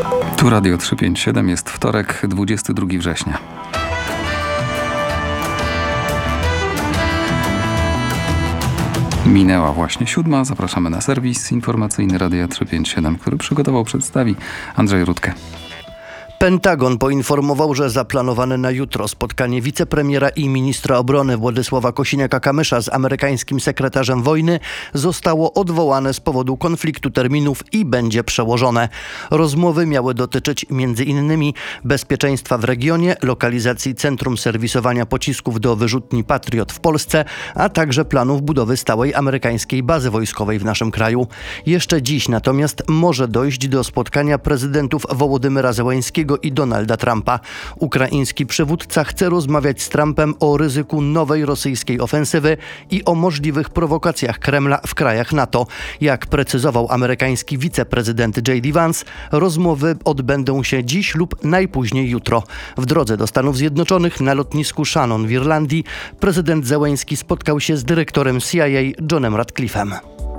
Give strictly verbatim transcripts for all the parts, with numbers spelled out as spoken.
Tu Radio trzysta pięćdziesiąt siedem, jest wtorek, dwudziestego drugiego września. Minęła właśnie siódma. Zapraszamy na serwis informacyjny Radia trzysta pięćdziesiąt siedem, który przygotował, przedstawi Andrzej Rutkę. Pentagon poinformował, że zaplanowane na jutro spotkanie wicepremiera i ministra obrony Władysława Kosiniaka-Kamysza z amerykańskim sekretarzem wojny zostało odwołane z powodu konfliktu terminów i będzie przełożone. Rozmowy miały dotyczyć między innymi bezpieczeństwa w regionie, lokalizacji centrum serwisowania pocisków do wyrzutni Patriot w Polsce, a także planów budowy stałej amerykańskiej bazy wojskowej w naszym kraju. Jeszcze dziś natomiast może dojść do spotkania prezydentów Wołodymyra Zełańskiego i Donalda Trumpa. Ukraiński przywódca chce rozmawiać z Trumpem o ryzyku nowej rosyjskiej ofensywy i o możliwych prowokacjach Kremla w krajach NATO. Jak precyzował amerykański wiceprezydent J D Vance, rozmowy odbędą się dziś lub najpóźniej jutro. W drodze do Stanów Zjednoczonych na lotnisku Shannon w Irlandii prezydent Zełański spotkał się z dyrektorem C I A Johnem Ratcliffe'em.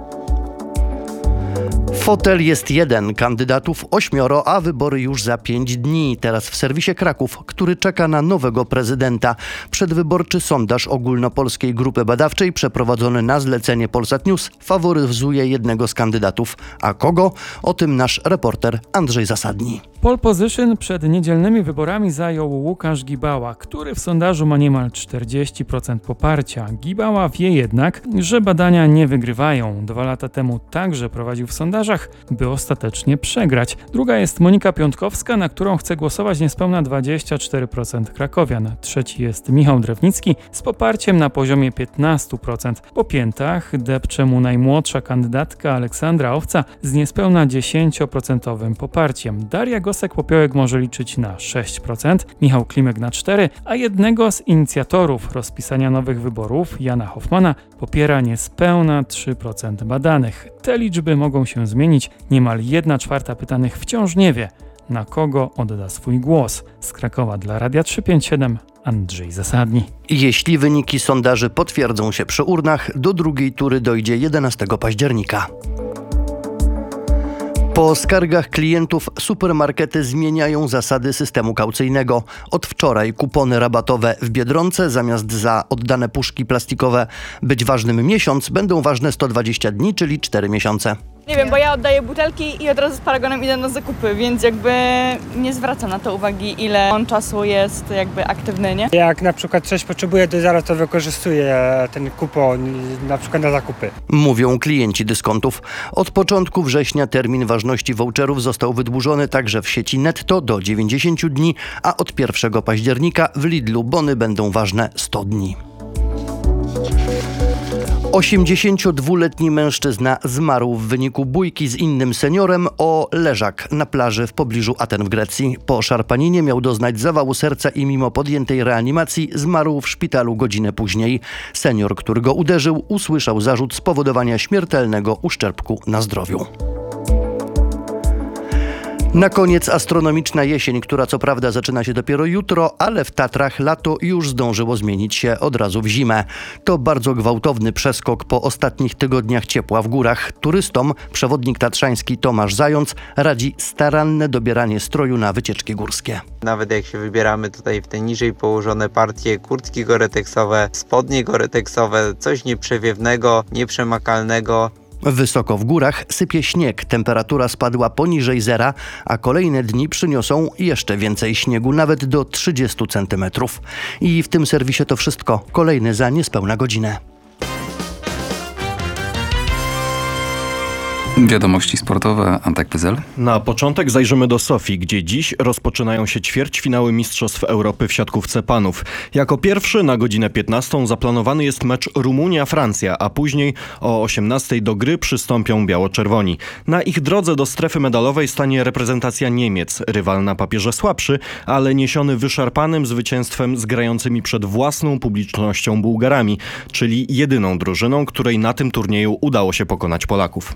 Fotel jest jeden, kandydatów ośmioro, a wybory już za pięć dni. Teraz w serwisie Kraków, który czeka na nowego prezydenta. Przedwyborczy sondaż ogólnopolskiej grupy badawczej przeprowadzony na zlecenie Polsat News faworyzuje jednego z kandydatów. A kogo? O tym nasz reporter Andrzej Zasadni. Pole position przed niedzielnymi wyborami zajął Łukasz Gibała, który w sondażu ma niemal czterdzieści procent poparcia. Gibała wie jednak, że badania nie wygrywają. Dwa lata temu także prowadził w sondażach, by ostatecznie przegrać. Druga jest Monika Piątkowska, na którą chce głosować niespełna dwadzieścia cztery procent krakowian. Trzeci jest Michał Drewnicki z poparciem na poziomie piętnaście procent. Po piętach depcze mu najmłodsza kandydatka Aleksandra Owca z niespełna dziesięcioprocentowym poparciem. Daria Gosek-Popiołek może liczyć na sześć procent, Michał Klimek na cztery procent, a jednego z inicjatorów rozpisania nowych wyborów, Jana Hoffmana, popiera niespełna trzy procent badanych. Te liczby mogą się zmienić. Niemal jedna czwarta pytanych wciąż nie wie, na kogo odda swój głos. Z Krakowa dla Radia trzysta pięćdziesiąt siedem Andrzej Zasadni. Jeśli wyniki sondaży potwierdzą się przy urnach, do drugiej tury dojdzie jedenastego października. Po skargach klientów supermarkety zmieniają zasady systemu kaucyjnego. Od wczoraj kupony rabatowe w Biedronce zamiast za oddane puszki plastikowe być ważnym miesiąc, będą ważne sto dwadzieścia dni, czyli cztery miesiące. Nie wiem, bo ja oddaję butelki i od razu z paragonem idę na zakupy, więc jakby nie zwracam na to uwagi, ile on czasu jest jakby aktywny, nie? Jak na przykład coś potrzebuję, to zaraz to wykorzystuję ten kupon na przykład na zakupy. Mówią klienci dyskontów. Od początku września termin ważności voucherów został wydłużony także w sieci Netto do dziewięćdziesięciu dni, a od pierwszego października w Lidlu bony będą ważne sto dni. osiemdziesięciodwuletni mężczyzna zmarł w wyniku bójki z innym seniorem o leżak na plaży w pobliżu Aten w Grecji. Po szarpaninie miał doznać zawału serca i mimo podjętej reanimacji zmarł w szpitalu godzinę później. Senior, który go uderzył, usłyszał zarzut spowodowania śmiertelnego uszczerbku na zdrowiu. Na koniec astronomiczna jesień, która co prawda zaczyna się dopiero jutro, ale w Tatrach lato już zdążyło zmienić się od razu w zimę. To bardzo gwałtowny przeskok po ostatnich tygodniach ciepła w górach. Turystom przewodnik tatrzański Tomasz Zając radzi staranne dobieranie stroju na wycieczki górskie. Nawet jak się wybieramy tutaj w te niżej położone partie, kurtki goreteksowe, spodnie goreteksowe, coś nieprzewiewnego, nieprzemakalnego. Wysoko w górach sypie śnieg, temperatura spadła poniżej zera, a kolejne dni przyniosą jeszcze więcej śniegu, nawet do trzydziestu centymetrów. I w tym serwisie to wszystko. Kolejny za niespełna godzinę. Wiadomości sportowe, Antek Pyzel. Na początek zajrzymy do Sofii, gdzie dziś rozpoczynają się ćwierćfinały Mistrzostw Europy w siatkówce panów. Jako pierwszy na godzinę piętnastą zaplanowany jest mecz Rumunia-Francja, a później o osiemnastej do gry przystąpią biało-czerwoni. Na ich drodze do strefy medalowej stanie reprezentacja Niemiec, rywal na papierze słabszy, ale niesiony wyszarpanym zwycięstwem z grającymi przed własną publicznością Bułgarami, czyli jedyną drużyną, której na tym turnieju udało się pokonać Polaków. Myślę,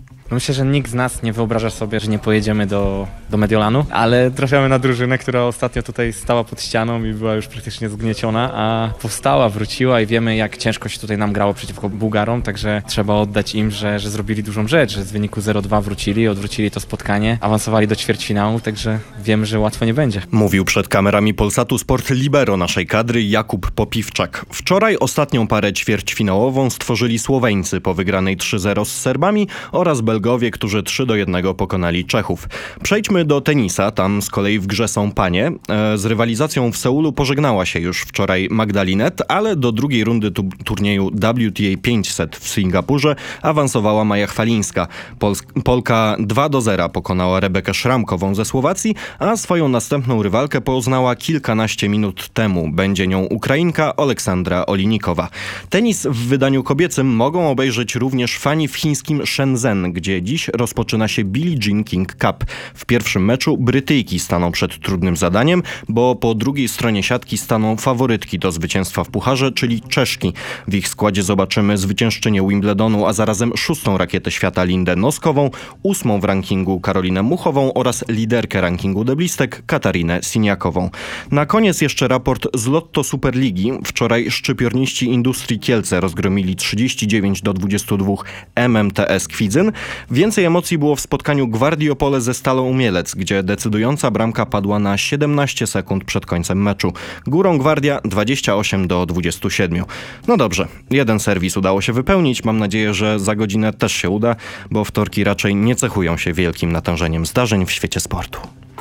Myślę, że nikt z nas nie wyobraża sobie, że nie pojedziemy do, do Mediolanu, ale trafiamy na drużynę, która ostatnio tutaj stała pod ścianą i była już praktycznie zgnieciona, a powstała, wróciła i wiemy, jak ciężko się tutaj nam grało przeciwko Bułgarom, także trzeba oddać im, że, że zrobili dużą rzecz, że z wyniku zero dwa wrócili, odwrócili to spotkanie, awansowali do ćwierćfinału, także wiemy, że łatwo nie będzie. Mówił przed kamerami Polsatu Sport libero naszej kadry Jakub Popiwczak. Wczoraj ostatnią parę ćwierćfinałową stworzyli Słoweńcy po wygranej trzy zero z Serbami oraz Belgowie, którzy trzy do jednego pokonali Czechów. Przejdźmy do tenisa, tam z kolei w grze są panie. Z rywalizacją w Seulu pożegnała się już wczoraj Magdalinet, ale do drugiej rundy tu- turnieju W T A pięćset w Singapurze awansowała Maja Chwalińska. Pols- Polka dwa do zera pokonała Rebekę Szramkową ze Słowacji, a swoją następną rywalkę poznała kilkanaście minut temu. Będzie nią Ukrainka Aleksandra Olinikowa. Tenis w wydaniu kobiecym mogą obejrzeć również fani w chińskim Shenzhen, gdzie dziś rozpoczyna się Billie Jean King Cup. W pierwszym meczu Brytyjki staną przed trudnym zadaniem, bo po drugiej stronie siatki staną faworytki do zwycięstwa w pucharze, czyli Czeszki. W ich składzie zobaczymy zwyciężczynię Wimbledonu, a zarazem szóstą rakietę świata Lindę Noskową, ósmą w rankingu Karolinę Muchową oraz liderkę rankingu deblistek Katarinę Siniakową. Na koniec jeszcze raport z Lotto Superligi. Wczoraj szczypiorniści Industrii Kielce rozgromili trzydzieści dziewięć do dwudziestu dwóch M M T S Kwidzyn. Więcej emocji było w spotkaniu Gwardii Opole ze Stalą Umielec, gdzie decydująca bramka padła na siedemnaście sekund przed końcem meczu. Górą Gwardia dwadzieścia osiem do dwudziestu siedmiu. No dobrze, jeden serwis udało się wypełnić. Mam nadzieję, że za godzinę też się uda, bo wtorki raczej nie cechują się wielkim natężeniem zdarzeń w świecie sportu.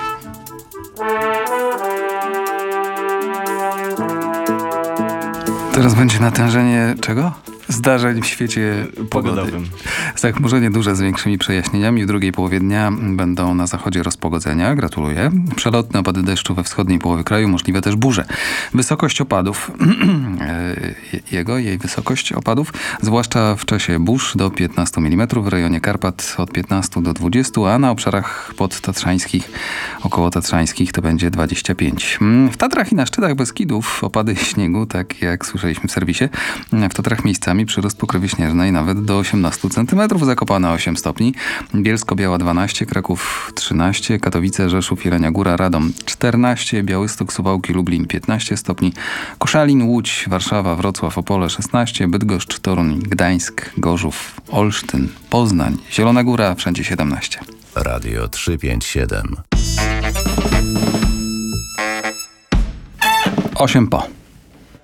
Teraz będzie natężenie czego? Zdarzeń w świecie Pogodowym. pogody. Zachmurzenie duże z większymi przejaśnieniami. W drugiej połowie dnia będą na zachodzie rozpogodzenia. Gratuluję. Przelotne opady deszczu we wschodniej połowie kraju, możliwe też burze. Wysokość opadów, jego, jej wysokość opadów, zwłaszcza w czasie burz do piętnastu milimetrów, w rejonie Karpat od piętnastu do dwudziestu, a na obszarach podtatrzańskich, około tatrzańskich to będzie dwadzieścia pięć. W Tatrach i na szczytach Beskidów opady śniegu, tak jak słyszeliśmy w serwisie, w Tatrach miejscami przyrost pokrywy śnieżnej nawet do osiemnastu centymetrów, Zakopane osiem stopni, Bielsko-Biała dwanaście, Kraków trzynaście, Katowice, Rzeszów, Jelenia Góra, Radom czternaście, Białystok, Suwałki, Lublin piętnaście stopni, Koszalin, Łódź, Warszawa, Wrocław, Opole szesnaście, Bydgoszcz, Toruń, Gdańsk, Gorzów, Olsztyn, Poznań, Zielona Góra, wszędzie siedemnaście. Radio trzysta pięćdziesiąt siedem. osiem po.